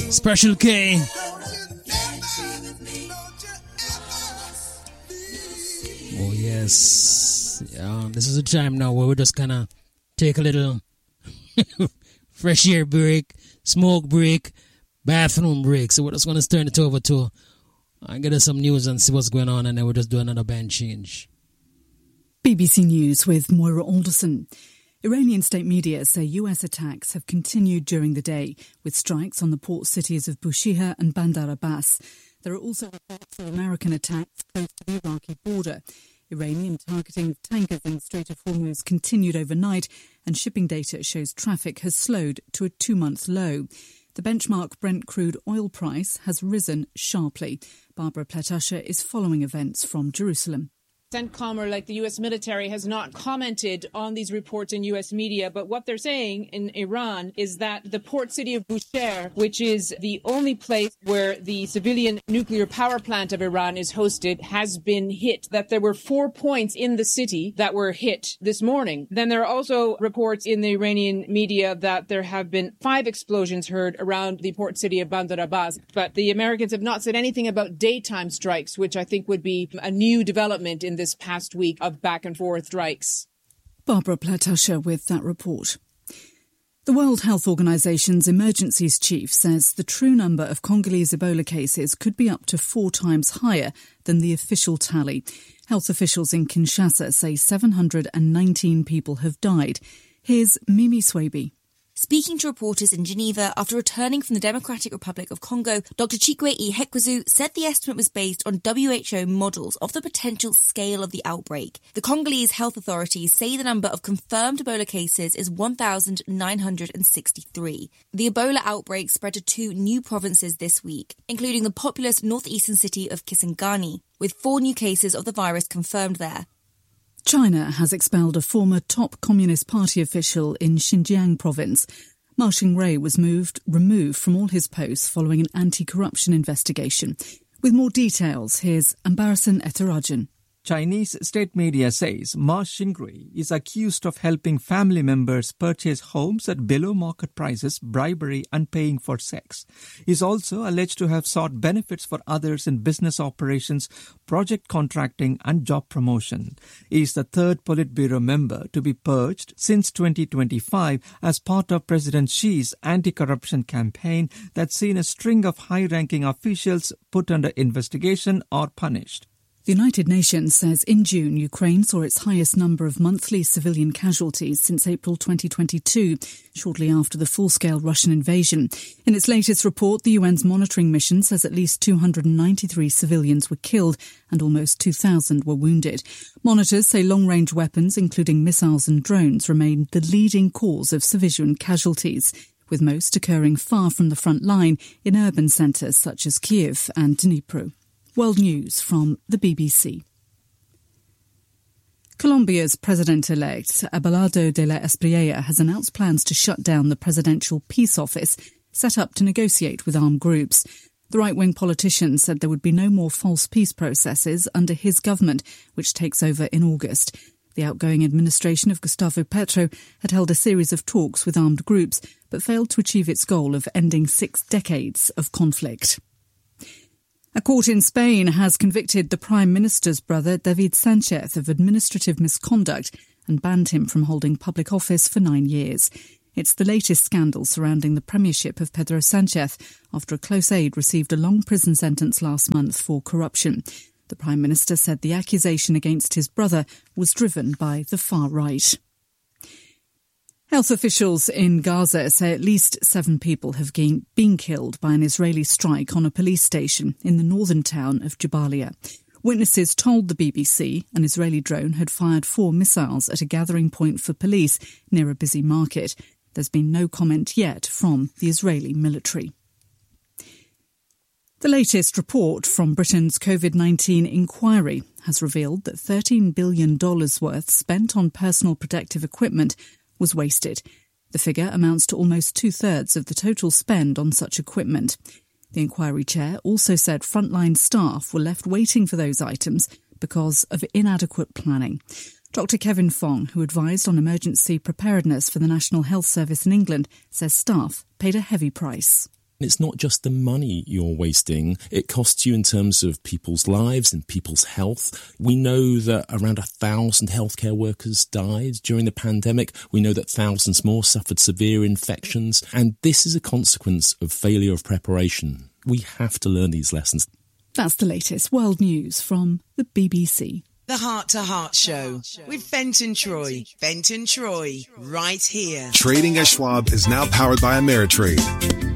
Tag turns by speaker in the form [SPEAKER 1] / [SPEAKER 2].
[SPEAKER 1] Special K. Oh, yes. This is a time now where we just kind of take a little fresh air break, smoke break, bathroom break. So we're just going to turn it over to get us some news and see what's going on, and then we'll just do another band change.
[SPEAKER 2] BBC News with Moira Alderson. Iranian state media say US attacks have continued during the day, with strikes on the port cities of Bushehr and Bandar Abbas. There are also reports of American attacks close to the Iraqi border. Iranian targeting of tankers in the Strait of Hormuz continued overnight, and shipping data shows traffic has slowed to a 2-month low. The benchmark Brent crude oil price has risen sharply. Barbara Pletasher is following events from Jerusalem.
[SPEAKER 3] CENTCOM, like the U.S. military, has not commented on these reports in U.S. media. But what they're saying in Iran is that the port city of Bushehr, which is the only place where the civilian nuclear power plant of Iran is hosted, has been hit. That there were 4 points in the city that were hit this morning. Then there are also reports in the Iranian media that there have been 5 explosions heard around the port city of Bandar Abbas. But the Americans have not said anything about daytime strikes, which I think would be a new development in this past week of back and forth strikes.
[SPEAKER 2] Barbara Pletasher with that report. The World Health Organization's emergencies chief says the true number of Congolese Ebola cases could be up to 4 times higher than the official tally. Health officials in Kinshasa say 719 people have died. Here's Mimi Swaby.
[SPEAKER 4] Speaking to reporters in Geneva after returning from the Democratic Republic of Congo, Dr. Chikwe Ihekwezu said the estimate was based on WHO models of the potential scale of the outbreak. The Congolese health authorities say the number of confirmed Ebola cases is 1,963. The Ebola outbreak spread to 2 new provinces this week, including the populous northeastern city of Kisangani, with 4 new cases of the virus confirmed there.
[SPEAKER 2] China has expelled a former top Communist Party official in Xinjiang province. Ma Xingrui was removed from all his posts following an anti-corruption investigation. With more details, here's Ambarasan Ethirajan.
[SPEAKER 5] Chinese state media says Ma Xingrui is accused of helping family members purchase homes at below market prices, bribery and paying for sex. He is also alleged to have sought benefits for others in business operations, project contracting and job promotion. He is the 3rd Politburo member to be purged since 2025 as part of President Xi's anti-corruption campaign that's seen a string of high-ranking officials put under investigation or punished.
[SPEAKER 2] The United Nations says in June, Ukraine saw its highest number of monthly civilian casualties since April 2022, shortly after the full-scale Russian invasion. In its latest report, the UN's monitoring mission says at least 293 civilians were killed and almost 2,000 were wounded. Monitors say long-range weapons, including missiles and drones, remain the leading cause of civilian casualties, with most occurring far from the front line in urban centres such as Kyiv and Dnipro. World News from the BBC. Colombia's president-elect, Abelardo de la Espriella, has announced plans to shut down the presidential peace office set up to negotiate with armed groups. The right-wing politician said there would be no more false peace processes under his government, which takes over in August. The outgoing administration of Gustavo Petro had held a series of talks with armed groups, but failed to achieve its goal of ending 6 decades of conflict. A court in Spain has convicted the Prime Minister's brother, David Sanchez, of administrative misconduct and banned him from holding public office for 9 years. It's the latest scandal surrounding the premiership of Pedro Sanchez after a close aide received a long prison sentence last month for corruption. The Prime Minister said the accusation against his brother was driven by the far right. Health officials in Gaza say at least 7 people have been killed by an Israeli strike on a police station in the northern town of Jabalia. Witnesses told the BBC an Israeli drone had fired 4 missiles at a gathering point for police near a busy market. There's been no comment yet from the Israeli military. The latest report from Britain's COVID-19 inquiry has revealed that $13 billion worth spent on personal protective equipment was wasted. The figure amounts to almost 2/3 of the total spend on such equipment. The inquiry chair also said frontline staff were left waiting for those items because of inadequate planning. Dr. Kevin Fong, who advised on emergency preparedness for the National Health Service in England, says staff paid a heavy price.
[SPEAKER 6] It's not just the money you're wasting. It costs you in terms of people's lives and people's health. We know that around 1,000 healthcare workers died during the pandemic. We know that thousands more suffered severe infections. And this is a consequence of failure of preparation. We have to learn these lessons.
[SPEAKER 2] That's the latest world news from the BBC.
[SPEAKER 7] The Heart to Heart Show with Fenton Troy. Fenton Troy, right here.
[SPEAKER 8] Trading at Schwab is now powered by Ameritrade.